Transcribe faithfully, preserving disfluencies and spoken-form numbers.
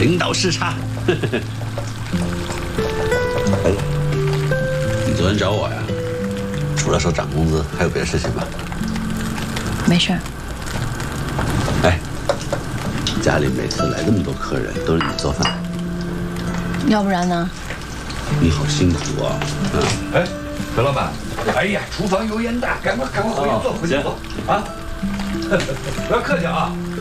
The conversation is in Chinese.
领导视察。哎，你昨天找我呀？除了说涨工资，还有别的事情吧？ 没事。 哎，家里每次来这么多客人，都是你做饭。 要不然呢？ 你好辛苦啊！嗯。 哎，何老板，哎呀，厨房油烟大，赶快赶快回去做，回去做啊！不要客气啊。